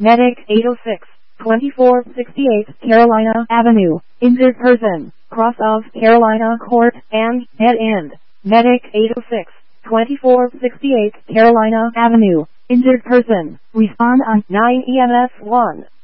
Medic 806, 2468 Carolina Avenue, injured person, cross of Carolina Court, and dead end. Medic 806, 2468 Carolina Avenue, injured person, respond on 9 EMS 1.